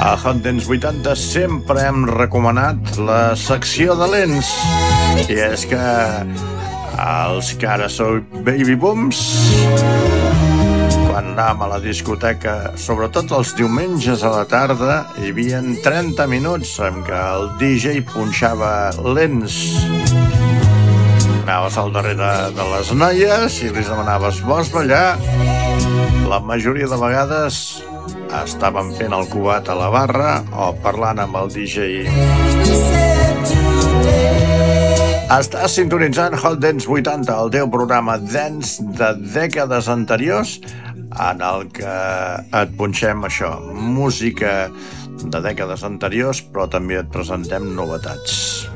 A Hot Dance 80 sempre hem recomanat la secció de lents. I és que els que ara sou baby booms, quan anàvem a la discoteca, sobretot els diumenges a la tarda, hi havia 30 minuts en què el DJ punxava lents. Anaves al darrere de les noies i li demanaves vols ballar. La majoria de vegades estaven fent el cubat a la barra o parlant amb el DJ. Estàs sintonitzant Hot Dance 80, el teu programa dance de dècades anteriors, en el que et punxem això, música de dècades anteriors, però també et presentem novetats.